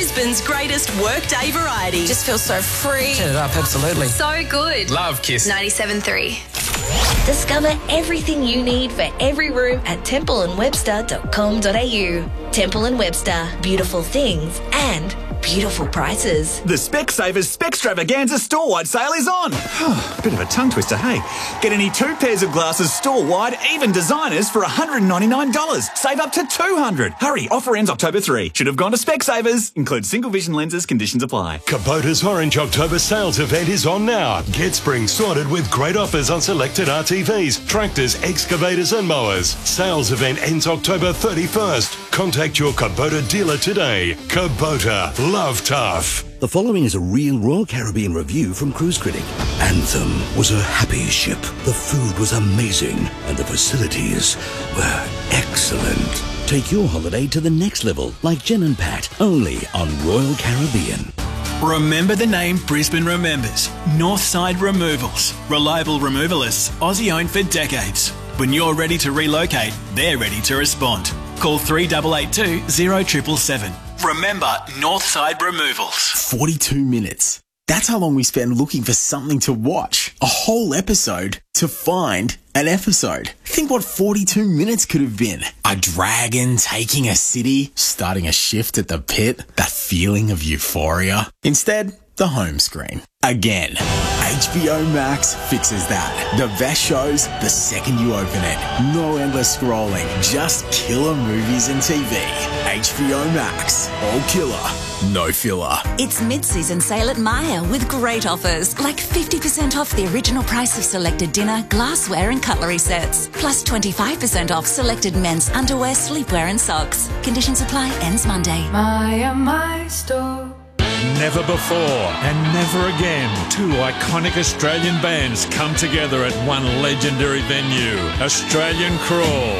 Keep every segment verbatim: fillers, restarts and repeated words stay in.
Brisbane's greatest workday variety. Just feels so free. Turn it up, absolutely. So good. Love Kiss. ninety-seven point three. Discover everything you need for every room at temple and webster dot com dot a u. Temple and Webster. Beautiful things and beautiful prices. The Specsavers Spextravaganza store-wide sale is on. Bit of a tongue twister, hey? Get any two pairs of glasses store-wide, even designers, for one hundred ninety-nine dollars. Save up to two hundred dollars. Hurry, offer ends October third. Should have gone to Specsavers. Includes single vision lenses, conditions apply. Kubota's Orange October sales event is on now. Get spring sorted with great offers on selected R T Vs, tractors, excavators and mowers. Sales event ends October thirty-first. Contact your Kubota dealer today. Kubota. Love tough. The following is a real Royal Caribbean review from Cruise Critic. Anthem was a happy ship. The food was amazing and the facilities were excellent. Take your holiday to the next level like Jen and Pat, only on Royal Caribbean. Remember the name Brisbane remembers. Northside Removals. Reliable removalists, Aussie owned for decades. When you're ready to relocate, they're ready to respond. Call three eight eight two, zero seven seven seven. Remember Northside Removals. forty-two minutes. That's how long we spend looking for something to watch. A whole episode to find an episode. Think what forty-two minutes could have been. A dragon taking a city, starting a shift at the pit, that feeling of euphoria. Instead, the home screen. Again. H B O Max fixes that. The best shows the second you open it. No endless scrolling, just killer movies and T V. H B O Max. All killer, no filler. It's mid-season sale at Myer with great offers, like fifty percent off the original price of selected dinner, glassware and cutlery sets, plus twenty-five percent off selected men's underwear, sleepwear and socks. Conditions apply, ends Monday. Myer, my store. Never before and never again, two iconic Australian bands come together at one legendary venue. Australian Crawl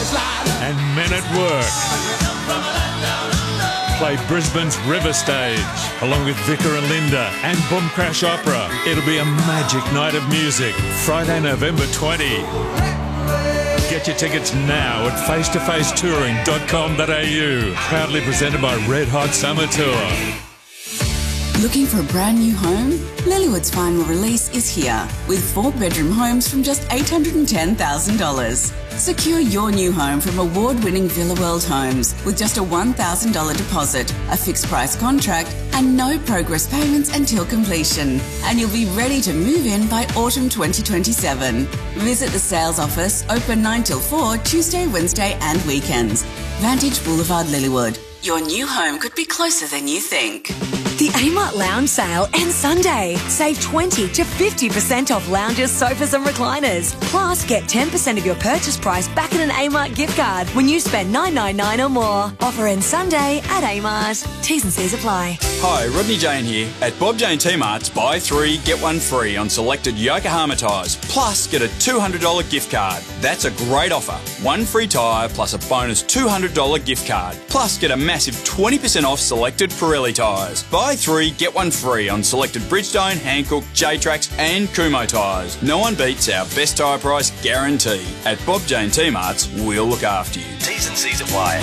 and Men at Work play Brisbane's River Stage, along with Vicar and Linda and Boom Crash Opera. It'll be a magic night of music, Friday, November twentieth. Get your tickets now at face to face touring dot com dot a u. Proudly presented by Red Hot Summer Tour. Looking for a brand new home? Lilywood's final release is here with four bedroom homes from just eight hundred ten thousand dollars. Secure your new home from award-winning Villa World Homes with just a one thousand dollars deposit, a fixed price contract and no progress payments until completion. And you'll be ready to move in by autumn twenty twenty-seven. Visit the sales office, open nine till four, Tuesday, Wednesday and weekends. Vantage Boulevard, Lilywood. Your new home could be closer than you think. The Amart Lounge Sale ends Sunday. Save twenty to fifty percent off lounges, sofas and recliners. Plus, get ten percent of your purchase price back in an Amart gift card when you spend nine hundred ninety-nine dollars or more. Offer ends Sunday at Amart. T's and C's apply. Hi, Rodney Jane here. At Bob Jane T-Mart's, buy three, get one free on selected Yokohama tyres. Plus, get a two hundred dollars gift card. That's a great offer. One free tyre plus a bonus two hundred dollars gift card. Plus, get a massive twenty percent off selected Pirelli tyres. Buy three, get one free on selected Bridgestone, Hankook, J-Trax and Kumho tyres. No one beats our best tyre price guarantee. At Bob Jane T-Mart's, we'll look after you. T's and C's apply.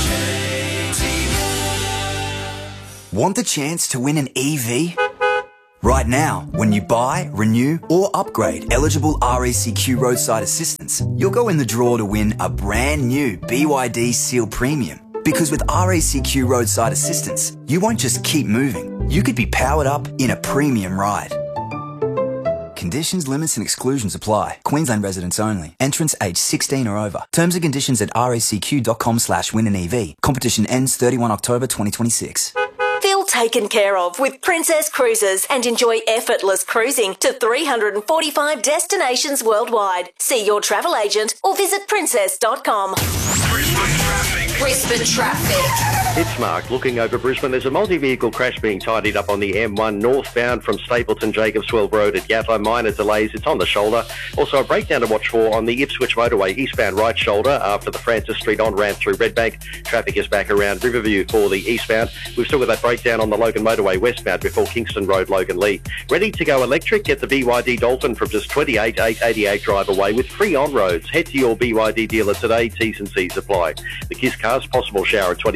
Want the chance to win an E V? Right now, when you buy, renew or upgrade eligible R A C Q roadside assistance, you'll go in the draw to win a brand new B Y D Seal Premium. Because with R A C Q roadside assistance, you won't just keep moving. You could be powered up in a premium ride. Conditions, limits and exclusions apply. Queensland residents only. Entrants aged sixteen or over. Terms and conditions at racq.com slash win an EV. Competition ends thirty-first of October twenty twenty-six. Feel taken care of with Princess Cruises and enjoy effortless cruising to three hundred forty-five destinations worldwide. See your travel agent or visit princess dot com. Brisbane traffic. It's Mark. Looking over Brisbane, there's a multi-vehicle crash being tidied up on the M one northbound from Stapleton Jacobswell Road at Yatho. Minor delays. It's on the shoulder. Also a breakdown to watch for on the Ipswich Motorway eastbound right shoulder after the Francis Street on-ramp through Redbank. Traffic is back around Riverview for the eastbound. We've still got that breakdown on the Logan Motorway westbound before Kingston Road, Logan Lee. Ready to go electric? Get the B Y D Dalton from just twenty-eight eight eighty-eight drive away with free on-roads. Head to your B Y D dealer today. T's and C's apply. The Kiss Cars possible shower at twenty-six with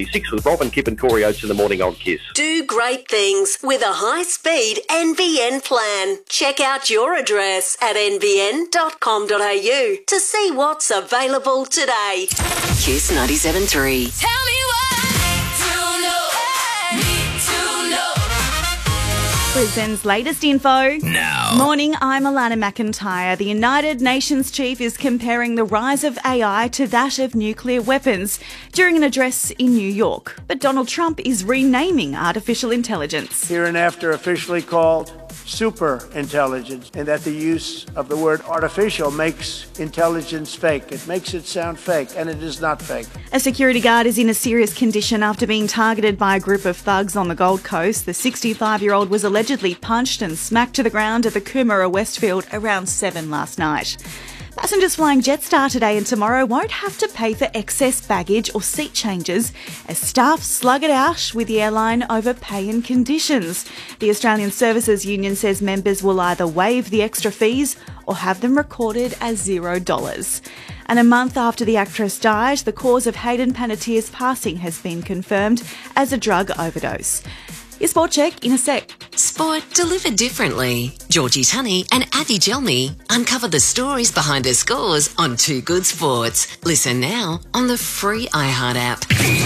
Robin, Kip and Corey Oates in the morning on Kiss. Do great things with a high-speed N B N plan. Check out your address at n b n dot com dot a u to see what's available today. Kiss ninety-seven point three. Tell me what to know. Need to know. Brisbane's latest info. Now. Morning, I'm Alana McIntyre. The United Nations chief is comparing the rise of A I to that of nuclear weapons during an address in New York. But Donald Trump is renaming artificial intelligence. Hereinafter officially called super intelligence, and that the use of the word artificial makes intelligence fake. It makes it sound fake, and it is not fake. A security guard is in a serious condition after being targeted by a group of thugs on the Gold Coast. The sixty-five-year-old was allegedly punched and smacked to the ground at the Coomera Westfield around seven last night. Passengers flying Jetstar today and tomorrow won't have to pay for excess baggage or seat changes as staff slug it out with the airline over pay and conditions. The Australian Services Union says members will either waive the extra fees or have them recorded as zero dollars. And a month after the actress died, the cause of Hayden Panettiere's passing has been confirmed as a drug overdose. Your Sport Check in a sec. Sport delivered differently. Georgie Tunney and Avi Gelmi uncover the stories behind their scores on Two Good Sports. Listen now on the free iHeart app.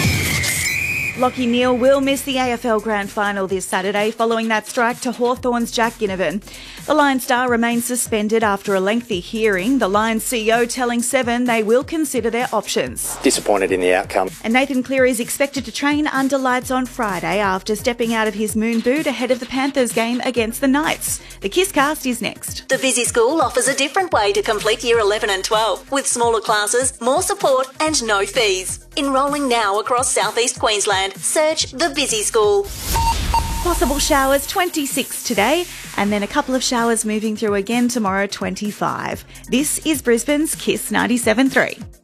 Lachie Neale will miss the A F L Grand Final this Saturday following that strike to Hawthorn's Jack Ginnivan. The Lions star remains suspended after a lengthy hearing, the Lions C E O telling Seven they will consider their options. Disappointed in the outcome. And Nathan Cleary is expected to train under lights on Friday after stepping out of his moon boot ahead of the Panthers game against the Knights. The Kisscast is next. The Busy School offers a different way to complete Year eleven and twelve with smaller classes, more support and no fees. Enrolling now across southeast Queensland. Search The Busy School. Possible showers twenty-six today and then a couple of showers moving through again tomorrow twenty-five. This is Brisbane's Kiss ninety-seven point three.